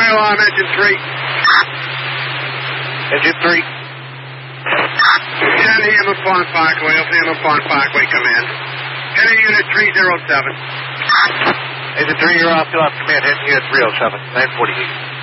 alarm, engine 3. Engine 3. 10 Hammond Pond Parkway, Hammond Pond Parkway, come in. Heading unit 307. Engine 3, you're off. You'll have command. Engine unit 307, 948.